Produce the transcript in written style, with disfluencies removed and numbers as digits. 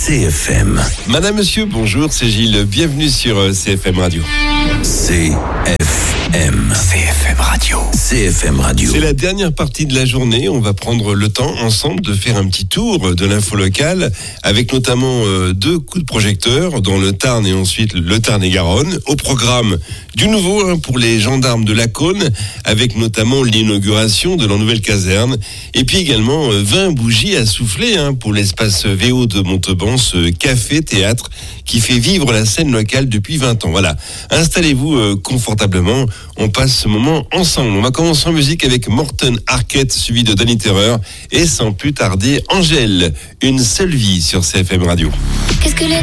CFM. Madame, monsieur, bonjour, c'est Gilles. Bienvenue sur CFM Radio. CFM. CFM Radio. CFM Radio. C'est la dernière partie de la journée. On va prendre le temps ensemble de faire un petit tour de l'info locale avec notamment 2 coups de projecteur dans le Tarn et ensuite le Tarn-et-Garonne. Au programme du nouveau pour les gendarmes de Lacaune avec notamment l'inauguration de leur nouvelle caserne. Et puis également 20 bougies à souffler pour l'espace VO de Montauban, ce café-théâtre qui fait vivre la scène locale depuis 20 ans. Voilà, installez-vous confortablement, on passe ce moment ensemble. On va commencer en musique avec Morten Arquette, suivi de Danny Terreur, et sans plus tarder, Angèle, Une seule vie sur CFM Radio. Qu'est-ce que les